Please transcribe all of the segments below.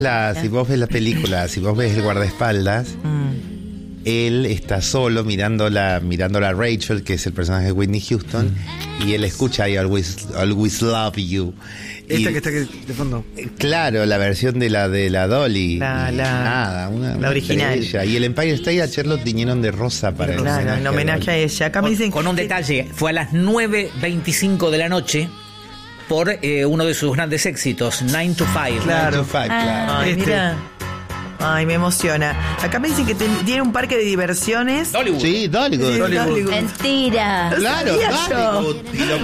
Si vos ves la película, si vos ves el guardaespaldas, él está solo mirándola a Rachel, que es el personaje de Whitney Houston, y él escucha I always love you. Esta que está aquí de fondo. Claro, la versión de la Dolly. La original. Estrella. Y el Empire State Ayer lo tiñeron de rosa para en homenaje a ella. Acá me dicen con un detalle, fue a las 9:25 de la noche por uno de sus grandes éxitos, 9 to 5. Claro. Ay, mira. Ay, me emociona. Acá me dicen que tiene un parque de diversiones. Dollywood. Sí, Dollywood. Mentira. Claro, Dollywood.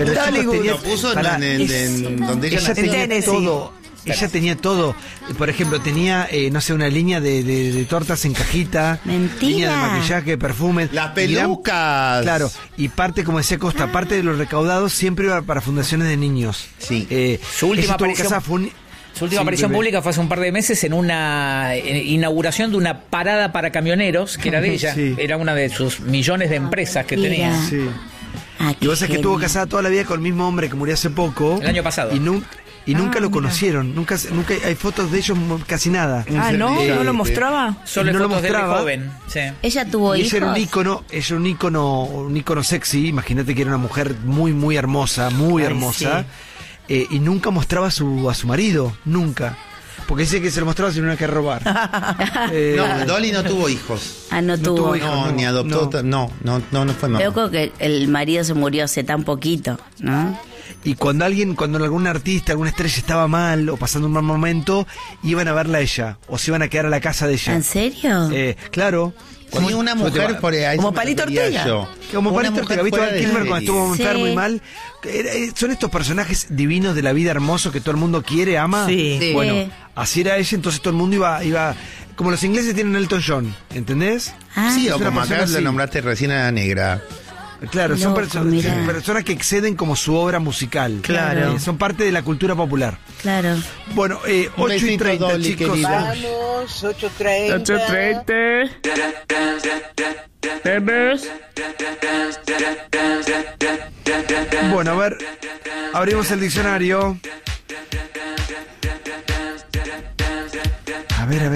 Y lo puso en donde ella tenía todo. Ella tenía todo. Por ejemplo, tenía, una línea de tortas en cajita. Mentira. Línea de maquillaje, perfumes. Las pelucas. Claro. Y parte, como decía Costa, parte de los recaudados siempre iba para fundaciones de niños. Sí. Su última aparición. Su última aparición pública fue hace un par de meses en una inauguración de una parada para camioneros, que era de ella. Sí. Era una de sus millones de empresas que tenía. Sí. Y vos sabés que estuvo casada toda la vida con el mismo hombre que murió hace poco. El año pasado. Y nunca lo conocieron. Nunca hay fotos de ellos, casi nada. ¿No lo mostraba? Solo no lo fotos de él de mostraba. joven. Sí. Ella tuvo Y hijos. ella era un ícono sexy. Imagínate que era una mujer muy, muy hermosa, muy hermosa. Y nunca mostraba a su marido, nunca. Porque dice que se lo mostraba si no era que robar. No, Dolly no tuvo hijos. No tuvo hijos. No, ni adoptó. No fue mamá. Yo creo que el marido se murió hace tan poquito, ¿no? Y cuando algún artista, alguna estrella estaba mal o pasando un mal momento, iban a verla a ella. O se iban a quedar a la casa de ella. ¿En serio? Claro. Como una mujer por ahí. Como Palito Ortega. Como Palito Ortega, ¿viste? Val Kilmer cuando estuvo enfermo y mal. Son estos personajes divinos de la vida, hermosos, que todo el mundo quiere, ama. Sí. Bueno, así era ella, entonces todo el mundo iba como los ingleses tienen Elton John, ¿entendés? Sí, es o una como persona acá lo así. nombraste recién a la negra. Claro, son Loco, mirá. personas que exceden como su obra musical. Claro. Son parte de la cultura popular. Claro. Bueno, 8:30, Dolly, chicos. querida. Vamos, 8:30. Bueno, a ver, abrimos el diccionario. A ver.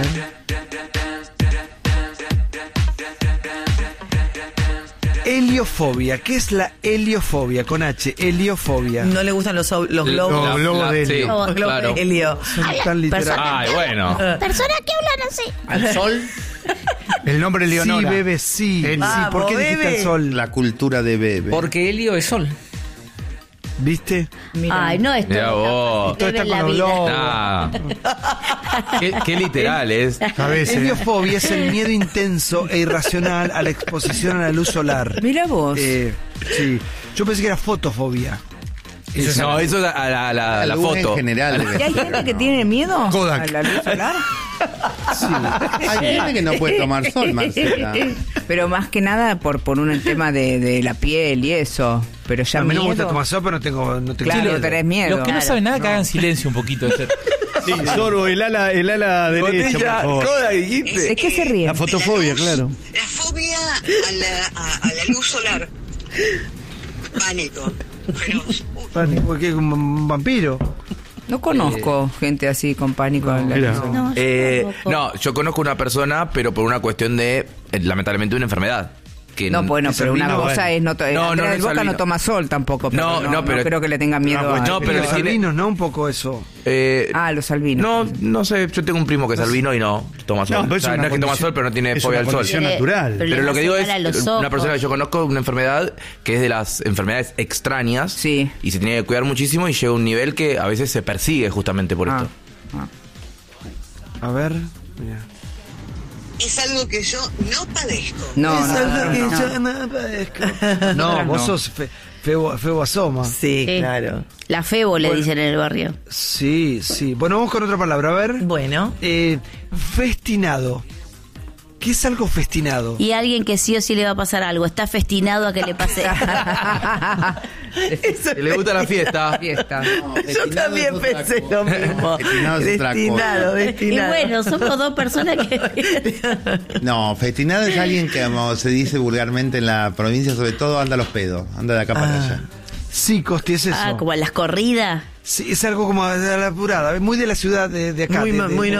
Heliofobia. ¿Qué es la heliofobia? Con H, heliofobia. No le gustan los globos. Los globos de helio. Los globos claro. de helio. Tan literal. Persona- Ay, bueno. Personas que hablan así. Al sol. El nombre de Sí, bebé, sí. Sí, Vamos, ¿por qué dijiste bebe. el sol? La cultura de bebé. Porque helio es sol. ¿Viste? Ay, no, esto Mirá vos. Todo está en la con los vida. globos. Ah. Qué literal es. Heliofobia es el miedo intenso e irracional a la exposición a la luz solar. Mira vos. Sí. Yo pensé que era fotofobia. No, eso es a la luz foto. en general. ¿Y hay gente que tiene miedo Kodak. a la luz solar? Hay gente que no puede tomar sol, Marcela. Pero más que nada por un tema de la piel y eso. Pero ya A mí no miedo. me gusta tomar sol, pero no tengo Claro, miedo. tenés miedo. Los que no saben nada que hagan silencio un poquito. Sí, Sorbo, el ala derecha, por favor. ¿De qué se ríe? La fotofobia, claro. La fobia a la luz solar. Pánico. Pero, ¿Por qué? ¿Un vampiro? No conozco gente así con pánico. a la mira. luz solar. No, yo conozco una persona, pero por una cuestión de, lamentablemente, una enfermedad. Que No, bueno, pero una albino, cosa bueno. es no No el es Boca albino. no toma sol tampoco, pero No, pero- creo que le tenga miedo a... No, pero los tiene- albinos, ¿no? Un poco eso. los albinos. No sé, yo tengo un primo que es albino y no toma sol. No, pero es una no es que toma condición- sol, pero no tiene es fobia una al sol. condición natural. Pero Pero le lo que hace digo mal es, a los una ojos. persona que yo conozco, una enfermedad que es de las enfermedades extrañas. Sí. Y se tiene que cuidar muchísimo y llega a un nivel que a veces se persigue justamente por esto. A ver. Mira. es algo que yo no padezco. No, Es algo que yo no padezco. No, vos No. sos feo asoma. Sí, Sí. claro. La febo le dicen en el barrio. Sí. Bueno, vamos con otra palabra. A ver. Bueno. Festinado. ¿Qué es algo festinado? Y alguien que sí o sí le va a pasar algo. Está festinado a que le pase. Que le gusta la fiesta. Fiesta. Yo también pensé lo mismo. Festinado es otra Destinado, cosa. Y destinado. bueno, somos dos personas que... No, festinado es alguien que, como se dice vulgarmente en la provincia, sobre todo anda a los pedos, anda de acá para allá. Sí, Costi, es eso. Ah, como en las corridas. Sí, es algo como de la apurada, muy de la ciudad de acá. Muy